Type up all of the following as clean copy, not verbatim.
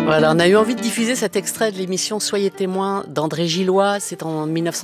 Voilà, on a eu envie de diffuser cet extrait de l'émission Soyez témoins d'André Gillois. C'est en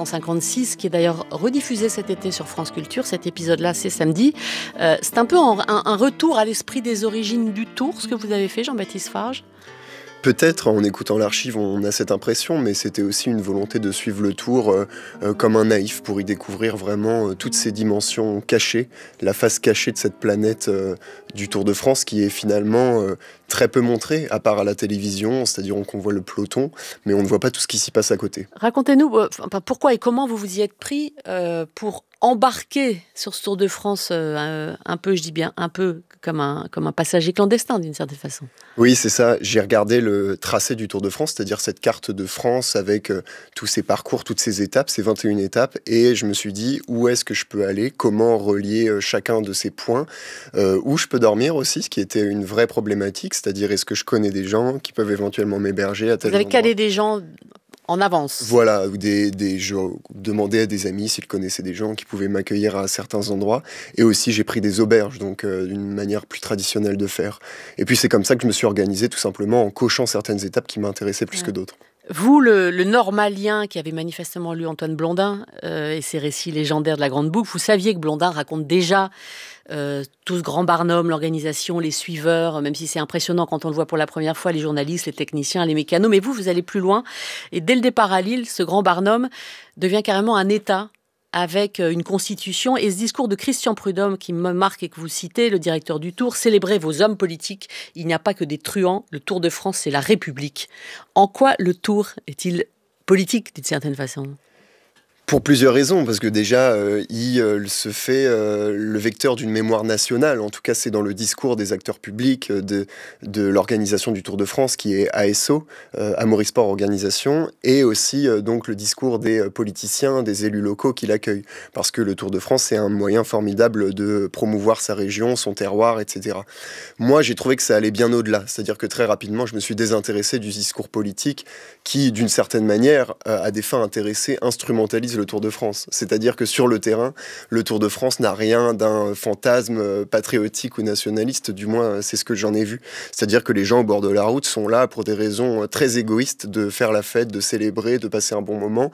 1956, qui est d'ailleurs rediffusé cet été sur France Culture. Cet épisode-là, c'est samedi. C'est un peu un retour à l'esprit des origines du Tour, ce que vous avez fait, Jean-Baptiste Farge. Peut-être, en écoutant l'archive, on a cette impression, mais c'était aussi une volonté de suivre le Tour comme un naïf pour y découvrir vraiment toutes ces dimensions cachées, la face cachée de cette planète du Tour de France qui est finalement très peu montrée, à part à la télévision, c'est-à-dire qu'on voit le peloton, mais on ne voit pas tout ce qui s'y passe à côté. Racontez-nous pourquoi et comment vous vous y êtes pris pour embarquer sur ce Tour de France un peu, je dis bien un peu, comme un passager clandestin d'une certaine façon. Oui, c'est ça. J'ai regardé le tracé du Tour de France, c'est-à-dire cette carte de France avec tous ces parcours, toutes ces étapes, ces 21 étapes, et je me suis dit où est-ce que je peux aller, comment relier chacun de ces points, où je peux dormir aussi, ce qui était une vraie problématique, c'est-à-dire est-ce que je connais des gens qui peuvent éventuellement m'héberger à tel endroit. Vous avez calé des gens en avance. Voilà, je demandais à des amis s'ils connaissaient des gens qui pouvaient m'accueillir à certains endroits. Et aussi, j'ai pris des auberges, donc une manière plus traditionnelle de faire. Et puis, c'est comme ça que je me suis organisé, tout simplement, en cochant certaines étapes qui m'intéressaient plus que d'autres. Vous, le normalien qui avait manifestement lu Antoine Blondin et ses récits légendaires de la Grande Boucle, vous saviez que Blondin raconte déjà tout ce grand barnum, l'organisation, les suiveurs, même si c'est impressionnant quand on le voit pour la première fois, les journalistes, les techniciens, les mécanos. Mais vous allez plus loin. Et dès le départ à Lille, ce grand barnum devient carrément un État avec une constitution. Et ce discours de Christian Prudhomme qui me marque et que vous citez, le directeur du Tour, célébrez vos hommes politiques. Il n'y a pas que des truands. Le Tour de France, c'est la République. En quoi le Tour est-il politique d'une certaine façon ? Pour plusieurs raisons, parce que déjà, il se fait le vecteur d'une mémoire nationale. En tout cas, c'est dans le discours des acteurs publics de l'organisation du Tour de France, qui est ASO, Amaury Sport Organisation, et aussi donc le discours des politiciens, des élus locaux qui l'accueillent. Parce que le Tour de France, c'est un moyen formidable de promouvoir sa région, son terroir, etc. Moi, j'ai trouvé que ça allait bien au-delà. C'est-à-dire que très rapidement, je me suis désintéressé du discours politique qui, d'une certaine manière, à des fins intéressées, instrumentalise le Tour de France. C'est-à-dire que sur le terrain, le Tour de France n'a rien d'un fantasme patriotique ou nationaliste, du moins c'est ce que j'en ai vu. C'est-à-dire que les gens au bord de la route sont là pour des raisons très égoïstes de faire la fête, de célébrer, de passer un bon moment,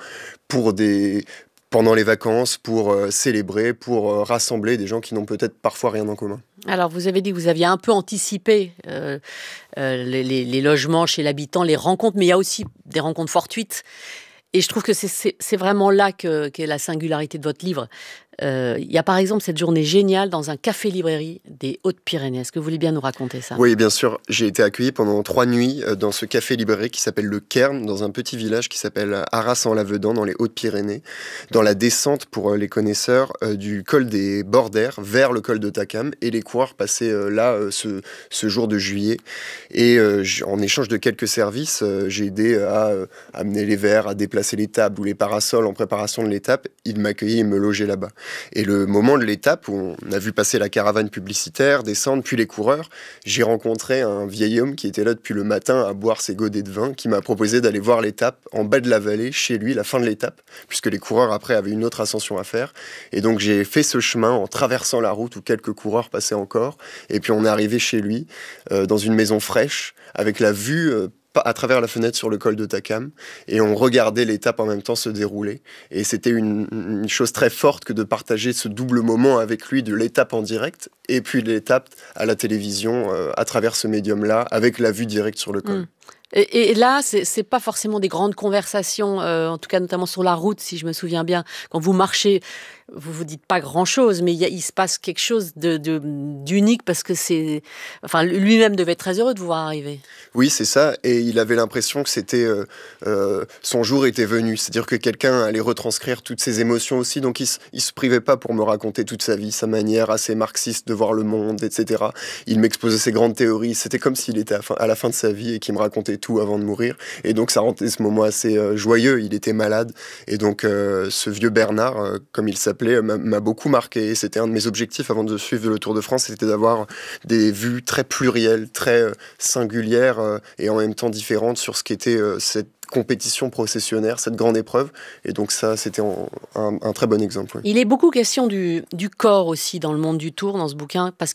pendant les vacances, pour célébrer, pour rassembler des gens qui n'ont peut-être parfois rien en commun. Alors, vous avez dit que vous aviez un peu anticipé les logements chez l'habitant, les rencontres, mais il y a aussi des rencontres fortuites. Et je trouve que c'est vraiment là qu'est la singularité de votre livre. Il y a par exemple cette journée géniale dans un café-librairie des Hautes-Pyrénées. Est-ce que vous voulez bien nous raconter ça ? Oui, bien sûr. J'ai été accueilli pendant 3 nuits dans ce café-librairie qui s'appelle le Cairn, dans un petit village qui s'appelle Arras-en-Lavedan, dans les Hautes-Pyrénées, dans la descente, pour les connaisseurs, du col des Bordères vers le col de Takam. Et les coureurs passaient là ce jour de juillet. Et en échange de quelques services, j'ai aidé à amener les verres, à déplacer les tables ou les parasols en préparation de l'étape. Ils m'accueillaient et me logeaient là-bas. Et le moment de l'étape où on a vu passer la caravane publicitaire, descendre, puis les coureurs, j'ai rencontré un vieil homme qui était là depuis le matin à boire ses godets de vin, qui m'a proposé d'aller voir l'étape en bas de la vallée, chez lui, la fin de l'étape, puisque les coureurs après avaient une autre ascension à faire. Et donc j'ai fait ce chemin en traversant la route où quelques coureurs passaient encore. Et puis on est arrivé chez lui, dans une maison fraîche, avec la vue à travers la fenêtre sur le col de Takam, et on regardait l'étape en même temps se dérouler. Et c'était une chose très forte que de partager ce double moment avec lui, de l'étape en direct, et puis l'étape à la télévision, à travers ce médium-là, avec la vue directe sur le col. Et là, c'est pas forcément des grandes conversations, en tout cas notamment sur la route, si je me souviens bien. Quand vous marchez, vous vous dites pas grand-chose, mais il se passe quelque chose d'unique parce que lui-même devait être très heureux de vous voir arriver. Oui, c'est ça, et il avait l'impression que son jour était venu, c'est-à-dire que quelqu'un allait retranscrire toutes ses émotions aussi, donc il se privait pas pour me raconter toute sa vie, sa manière assez marxiste de voir le monde, etc. Il m'exposait ses grandes théories, c'était comme s'il était à la fin de sa vie et qu'il me racontait tout avant de mourir, et donc ça rendait ce moment assez joyeux. Il était malade, et donc ce vieux Bernard, comme il s'appelait, m'a beaucoup marqué. C'était un de mes objectifs avant de suivre le Tour de France, c'était d'avoir des vues très plurielles, très singulières, et en même temps différentes sur ce qu'était cette compétition processionnaire, cette grande épreuve. Et donc ça, c'était un très bon exemple. Oui. Il est beaucoup question du corps aussi dans le monde du Tour, dans ce bouquin, parce